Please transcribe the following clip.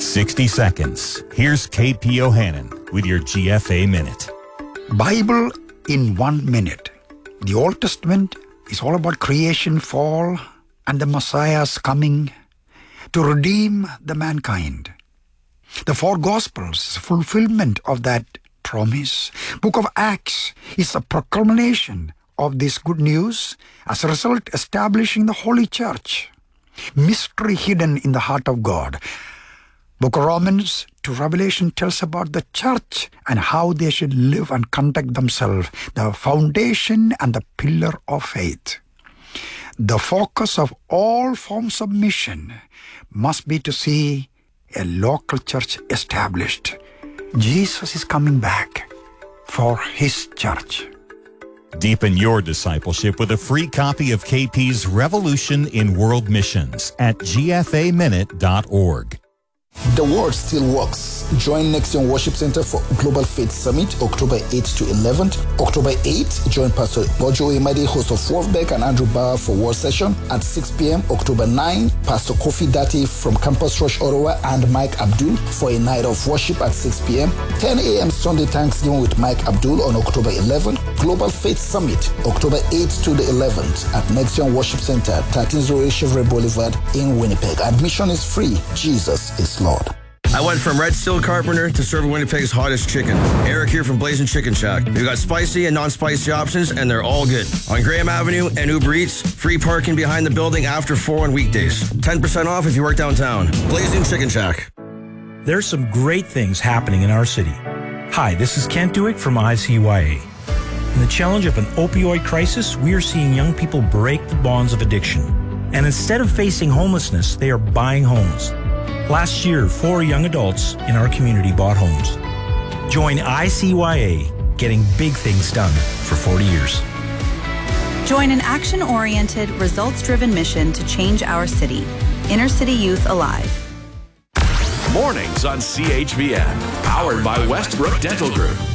60 seconds. Here's KP Ohanan with your GFA Minute. Bible in 1 minute. The Old Testament is all about creation, fall, and the Messiah's coming to redeem the mankind. The 4 Gospels is a fulfillment of that promise. Book of Acts is a proclamation of this good news, as a result establishing the Holy Church. Mystery hidden in the heart of God. Book of Romans to Revelation tells about the church and how they should live and conduct themselves, the foundation and the pillar of faith. The focus of all forms of mission must be to see a local church established. Jesus is coming back for his church. Deepen your discipleship with a free copy of KP's Revolution in World Missions at gfaminute.org. The word still works. Join Nexion Worship Center for Global Faith Summit, October 8th to 11th. October 8th, join Pastor Bojo Imade, host of Wolfbeck, and Andrew Bauer for Word Session at 6 p.m. October 9, Pastor Kofi Dati from Campus Rush Ottawa and Mike Abdul for a night of worship at 6 p.m. 10 a.m. Sunday Thanksgiving with Mike Abdul on October 11th. Global Faith Summit, October 8th to the 11th at Nexion Worship Center, 1308 Chevrolet Boulevard in Winnipeg. Admission is free. Jesus is Lord. I went from Red Steel Carpenter to serving Winnipeg's hottest chicken. Eric here from Blazing Chicken Shack. We've got spicy and non-spicy options, and they're all good. On Graham Avenue and Uber Eats, free parking behind the building after 4 on weekdays. 10% off if you work downtown. Blazing Chicken Shack. There's some great things happening in our city. Hi, this is Kent Duick from ICYA. In the challenge of an opioid crisis, we are seeing young people break the bonds of addiction. And instead of facing homelessness, they are buying homes. Last year, 4 young adults in our community bought homes. Join ICYA, getting big things done for 40 years. Join an action-oriented, results-driven mission to change our city. Inner City Youth Alive. Mornings on CHVN, powered by Westbrook Dental Group.